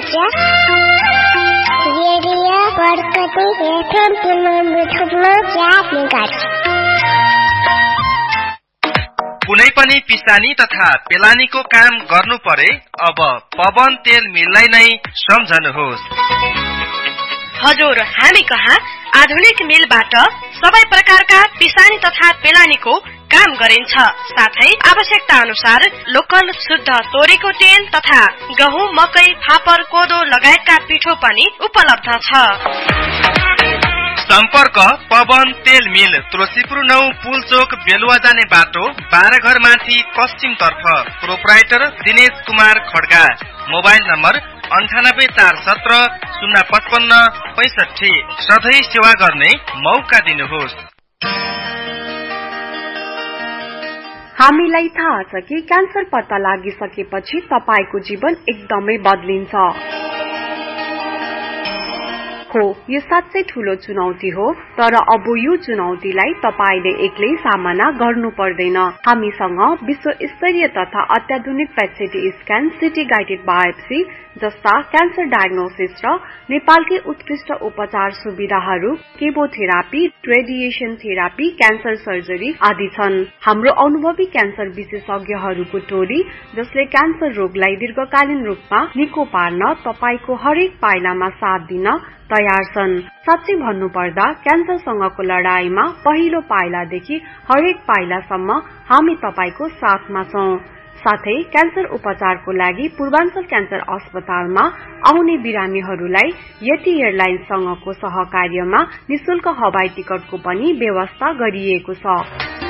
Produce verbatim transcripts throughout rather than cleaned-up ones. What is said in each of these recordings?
बच्चा radio Barkati FM पुनर्मिठुमा चार megahertz. कुनै पनि पिसानी तथा पेलानीको काम गर्नु परे अब पवन तेल मिललाई नै सम्झनुहोस्। हजुर, हामी कहाँ आधुनिक मिलबाट सबै प्रकारका पिसानी तथा पेलानीको काम गरिन्छ। साथै आवश्यकता अनुसार लोकल शुद्ध तोरीको तेल तथा गहुँ, मकै, फापर, कोदो लगायतका पिठो पनि उपलब्ध छ। सम्पर्क पवन तेल मिल, तुलसीपुर नौ पुलचोक बेलुवा जाने बाटो, बाह्र घर माथि पश्चिम तर्फ। Proprietor Dinesh Kumar Kharga. Mobile number अन्ठानब्बे चार सत्र शून्य पचपन्न पैसठी। सधैँ सेवा गर्ने मौका दिनुहोस्। हामीलाई थाहा छ कि क्यान्सर पत्ता लागिसकेपछि तपाईको जीवन एकदमै बदलिन्छ। हो, यो साँच्चै ठूलो चुनौती हो, तर अब यो चुनौतीलाई तपाईले एक्लै सामना गर्नु पर्दैन। हामीसँग विश्व स्तरीय तथा अत्याधुनिक पेट स्क्यान, सिटी गाइडेड बायोप्सी जस्ता क्यान्सर डायग्नोसिस र नेपालकै उत्कृष्ट उपचार सुविधाहरू, chemotherapy, radiation therapy, cancer surgery आदि छन्। हाम्रो अनुभवी क्यान्सर विशेषज्ञहरूको टोली, जसले क्यान्सर रोगलाई दीर्घकालीन रूपमा निको पार्न तपाईको हरेक पाइलामा साथ दिन तयार छन्। साँच्चै भन्नुपर्दा क्यान्सरसँगको लडाईमा पहिलो पाइलादेखि हरेक पाइलासम्म हामी तपाईको साथमा छौं। साथै क्यान्सर उपचारको लागि पूर्वाञ्चल क्यान्सर अस्पतालमा आउने बिरामीहरूलाई यति एयरलाइन्ससँगको सहकार्यमा निशुल्क हवाई टिकटको पनि व्यवस्था गरिएको छ।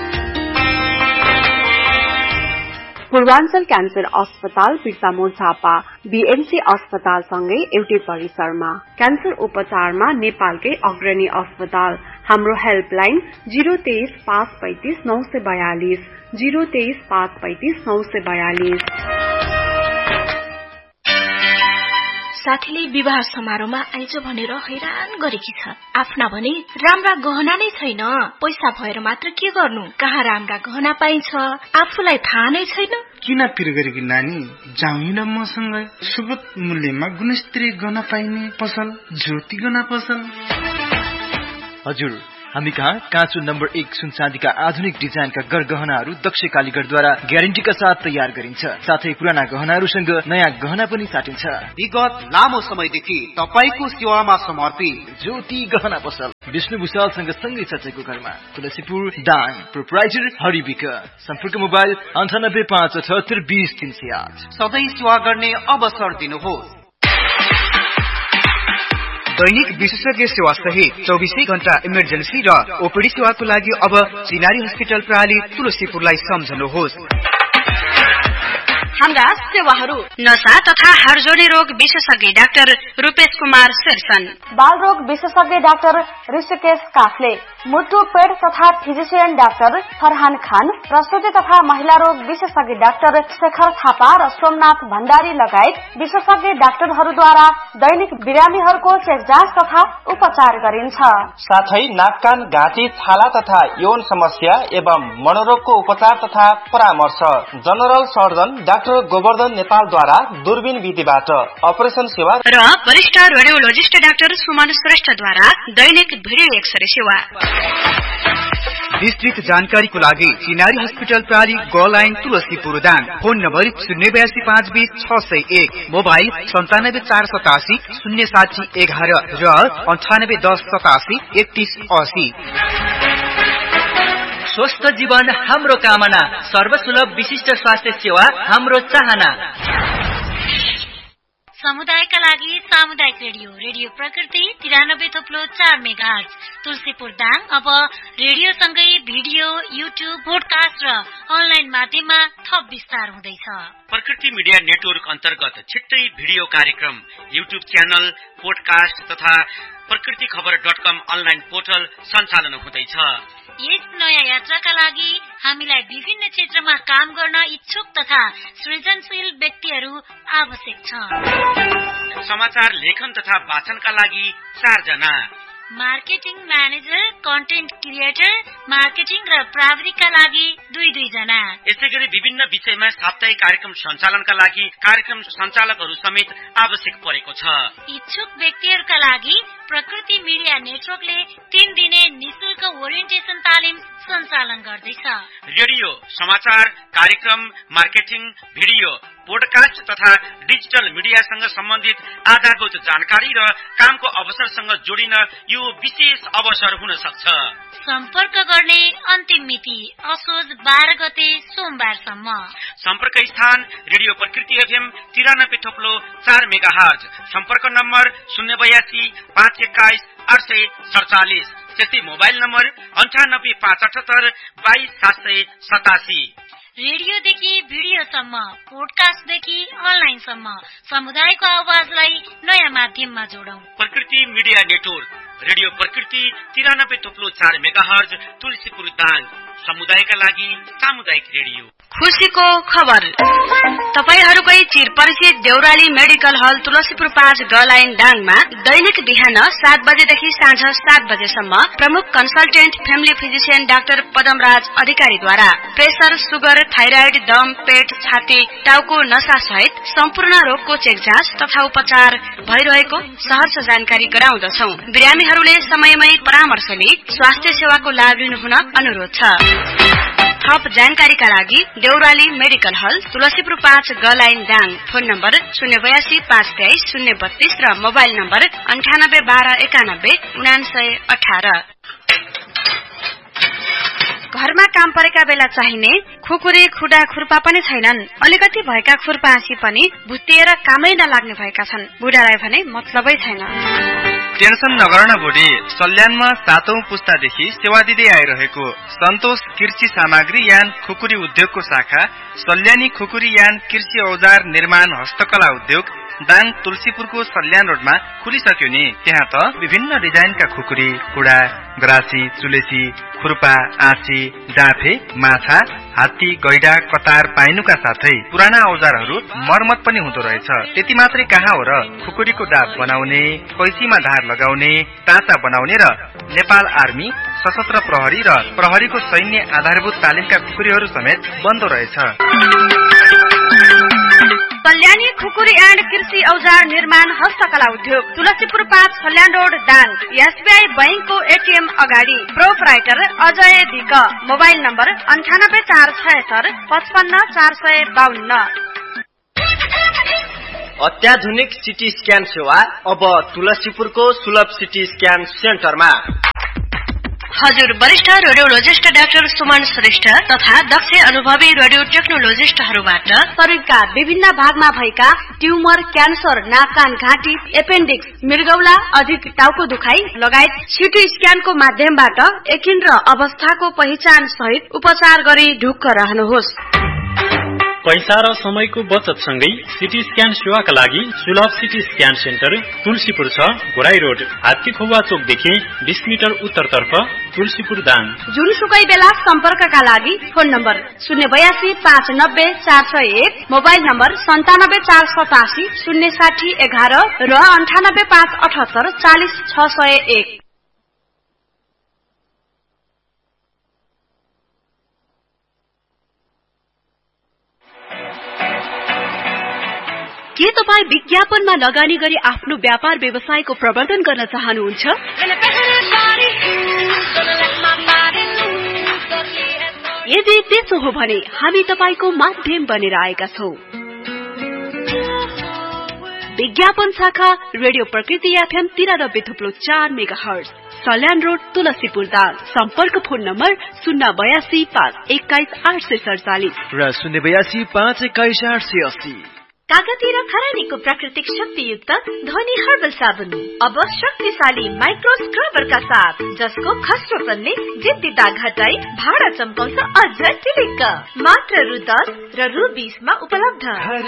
पूर्वाञ्चल क्यान्सर अस्पताल बिर्सामोड झापा बीएमसी अस्पतालसँगै एउटै परिसरमा। क्यान्सर उपचारमा नेपालकै अग्रणी अस्पताल। हाम्रो हेल्पलाइन जीरो तेइस पाँच पैंतिस नौ सय बयालिस जीरो तेइस पाँच पैंतिस नौ सय बयालिस। साथीले विवाह समारोहमा आइज भनेर हैरान गरेकी छ। आफ्ना भने राम्रा गहना नै छैन। पैसा भएर मात्र के गर्नु? कहाँ राम्रा गहना पाइन्छ आफूलाई थाहा नै छैन। किन पिर गरेकी नानी, जाउँ न मसँग सुगत मूल्यमा गुणस्तरीय गहना पाइने पसल ज्योति गहना पसल। हजुर, हामी कहाँ काँचो नम्बर एक सुन चाँदीका आधुनिक डिजाइनका गरगहनाहरू दक्ष कालीगढद्वारा ग्यारेन्टीका साथ तयार गरिन्छ। साथै पुराना गहनाहरूसँग नयाँ गहना पनि साटिन्छ। विगत लामो समयदेखि तपाईको सेवामा समर्पित ज्योति गहना पसल विष्णु भूषालसँग सँगै चचेको घरमा, तुलसीपुर दाङ। प्रोप्राइटर हरिविक। सम्पर्क मोबाइल अन्ठानब्बे पाँच अठहत्तर बीस तीन सय आठ। सधैँ सेवा गर्ने अवसर दिनुहोस्। दैनिक विशेषज्ञ सेवा सहित चौबीसै घण्टा इमर्जेन्सी र ओपीडी सेवाको लागि अब चिनारी हस्पिटल प्रणाली तुलसीपुरलाई सम्झनुहोस्। हाम्रा सेवाहरू नशा तथा हाडजोडी रोग विशेषज्ञ डाक्टर रूपेश कुमार शेरसन, बाल रोग विशेषज्ञ डाक्टर ऋषिकेश काफले, मुटु पेट तथा फिजिशियन डाक्टर फरहान खान, प्रसुति तथा महिला रोग विशेषज्ञ डाक्टर शेखर थापा र सोमनाथ भण्डारी लगायत विशेषज्ञ डाक्टरहरूद्वारा दैनिक बिरामीहरूको चेक जाँच तथा उपचार गरिन्छ। साथै नाक कान घाँटी छाला तथा यौन समस्या एवं मनोरोगको उपचार तथा परामर्श जनरल सर्जन डाक्टर गोवर्धन नेपालद्वारा दूरबीन विधिबाट अपरेसन सेवा र वरिष्ठ रेडियोलोजिस्ट डाक्टर सुमन श्रेष्ठद्वारा दैनिक भिडियो एक्सरे सेवा। विस्तृत जानकारीको लागि चिनारी हस्पिटल प्रणाली ग line Tulsipur Dang. Phone number शून्य बयासी पाँच बीस छ सय एक। मोबाइल सन्तानब्बे चार सतासी शून्य साठी एघार र अन्ठानब्बे दस सतासी एकतीस असी। स्वस्थ जीवन हाम्रो कामना, सर्वसुलभ विशिष्ट स्वास्थ्य सेवा हाम्रो चाहना। समुदायका लागि सामुदायिक रेडियो रेडियो प्रकृति तिरानब्बे थोप्लो चार मेगाहर्ज तुलसीपुर दाङ। अब रेडियो सँगै भिडियो, युट्युब, पोडकास्ट र अनलाइन माध्यममा थप विस्तार हुँदैछ। प्रकृति मिडिया नेटवर्क अन्तर्गत छिट्टै भिडियो कार्यक्रम, युट्युब च्यानल, पोडकास्ट तथा प्रकृति खबर डट कम अनलाइन पोर्टल सञ्चालन हुँदैछ। यस नयाँ यात्राका लागि हामीलाई विभिन्न क्षेत्रमा काम गर्न इच्छुक तथा सृजनशील व्यक्तिहरू आवश्यक छ। समाचार लेखन तथा वाचनका लागि चार जना, marketing manager, content creator, marketing र प्राविधिकका लागि दुई दुई जना। यसैगरी विभिन्न विषयमा साप्ताहिक कार्यक्रम सञ्चालनका लागि कार्यक्रम सञ्चालकहरू समेत आवश्यक परेको छ। इच्छुक व्यक्तिहरूका लागि प्रकृति मिडिया नेटवर्कले तीन दिने निशुल्क ओरिएन्टेसन तालिम सञ्चालन गर्दैछ। रेडियो, समाचार, कार्यक्रम, मार्केटिङ, भिडियो, पोडकास्ट तथा डिजिटल मिडियासँग सम्बन्धित आधारभूत जानकारी र कामको अवसरसँग जोडिन यो विशेष अवसर हुन सक्छ। सम्पर्क गर्ने अन्तिम मिति असोज बाह्र गते सोमबारसम्म। सम्पर्क स्थान रेडियो प्रकृति एफएम तिरानब्बे थोप्लो चार मेगा हर्ज। सम्पर्क नम्बर शून्य बयासी पाँच एक्काइस आठ सय सडचालिस। त्यस्तै मोबाइल नम्बर अन्ठानब्बे पाँच अठहत्तर बाइस सात सय सतासी। रेडियोदेखि भिडियोसम्म, पोडकास्टदेखि अनलाइनसम्म समुदायको आवाजलाई नयाँ माध्यममा जोडौं। प्रकृति मिडिया नेटवर्क, रेडियो प्रकृति तिरानब्बे थोप्लो चार मेगा हर्ज, तुलसीपुर दाङ। समुदायका लागि सामुदायिक रेडियो। खुसीको खबर, तपाईहरूकै चिरपरिचित देउराली मेडिकल हल तुलसीपुर पाँच ग लाइन डाङमा दैनिक बिहान सात बजेदेखि साँझ सात बजेसम्म प्रमुख consultant family physician doctor Padamraj अधिकारीद्वारा प्रेसर, सुगर, थाइराइड, दम, पेट, छाती, टाउको नसा सहित सम्पूर्ण रोगको चेक जाँच तथा उपचार भइरहेको सहर्ष जानकारी गराउँदछौ। बिरामीहरूले समयमै परामर्श लिई स्वास्थ्य सेवाको लाभ लिनुहुन अनुरोध छ। थप जानकारीका लागि देउराली मेडिकल हल तुलसीपुर पाँच ग लाइन दाङ। फोन नम्बर शून्य बयासी पाँच तेइस शून्य बत्तीस र मोबाइल नम्बर अन्ठानब्बे बाह्र एकानब्बे उनासय अठार। घरमा काम परेका बेला चाहिने खुकुरी, खुडा, खुर्पा पनि छैनन्। अलिकति भएका खुर्पासी पनि भुत्तिएर कामै नलाग्ने भएका छन्। बुढालाई भने मतलबै छैन। टेन्सन नगर्न बुढी, सल्यानमा सातौं पुस्तादेखि सेवा दिँदै आइरहेको सन्तोष कृषि सामग्री यान खुकुरी उद्योगको शाखा सल्यानी खुकुरी यान कृषि औजार निर्माण हस्तकला उद्योग दाङ तुलसीपुरको सल्यान रोडमा खुलिसक्यो नि। त्यहाँ त विभिन्न डिजाइनका खुकुरी, कुडा, गरासी, चुलेसी, खुर्पा, आँची, डाँफे, माछा, हात्ती, गैडा, कतार पाइनुका साथै पुराना औजारहरू मर्मत पनि हुँदो रहेछ। त्यति मात्रै कहाँ हो र, खुकुरीको डाब बनाउने, कैचीमा धार लगाउने, टाँचा बनाउने र नेपाल आर्मी, सशस्त्र प्रहरी र प्रहरीको सैन्य आधारभूत तालिमका खुकुरीहरू समेत बन्दो रहेछ। सल्यानी खुकुरी एन्ड कृषि औजार निर्माण हस्तकला उद्योग तुलसीपुर पाँच सल्यान रोड दाङ। एसबीआई बैंकको एटीएम अगाडि। प्रोपराइटर अजय दिक। मोबाइल नम्बर अन्ठानब्बे चार छयत्तर पचपन्न चार सय बाहन्न। अत्याधुनिक सिटी स्क्यान सेवा अब तुलसीपुरको सुलभ सिटी स्क्यान सेन्टरमा। हजुर वरिष्ठ रेडियोलोजिस्ट डाक्टर सुमन श्रेष्ठ तथा दक्ष अनुभवी रेडियो टेक्नोलोजिस्टहरूबाट शरीरका विभिन्न भागमा भएका ट्युमर, क्यान्सर, नाक, कान, घाँटी, एपेन्डिक्स, मृगौला, अधिक टाउको दुखाइ लगायत सिटी स्क्यानको माध्यमबाट एकिन र अवस्थाको पहिचान सहित उपचार गरी ढुक्क रहनुहोस्। पैसा र समयको बचत सँगै सिटी स्क्यान सेवाका लागि सुलभ सिटी स्क्यान सेन्टर तुलसीपुर छ, घोराई रोड, हात्ती खोवा चोकदेखि बीस मिटर उत्तरतर्फ, तुलसीपुर दाङ। जुनसुकै बेला सम्पर्कका लागि फोन नम्बर शून्य बयासी पाँच नब्बे चार सय एक, मोबाइल नम्बर सन्तानब्बे चार सतासी शून्य साठी एघार र अन्ठानब्बे पाँच अठहत्तर चालिस छ सय एक। के तपाईँ विज्ञापनमा लगानी गरी आफ्नो व्यापार व्यवसायको प्रवर्धन गर्न चाहनुहुन्छ? यदि त्यसो हो भने हामी तपाईको माध्यम बनेर आएका छौं। विज्ञापन शाखा रेडियो प्रकृति एफएम तिरानब्बे थुप्लो चार mega hertz, Salyan road, Tulsipur Dang. सम्पर्क फोन नम्बर शून्य बयासी पाँच एक्काइस आठ सय सडचालिस र शून्य बयासी पाँच एक्काइस आठ सय अस्सी। कागती र खरानीको प्राकृतिक शक्तियुक्त ध्वनि हर्बल साबुन अब शक्तिशाली माइक्रो स्क्रबरका साथ, जसको खस्रो तन्ने जिद्दी दाग हटाई भाडा चम्काउँछ अझ चिलिक्क। मात्र रु दस र रु बीस मा उपलब्ध।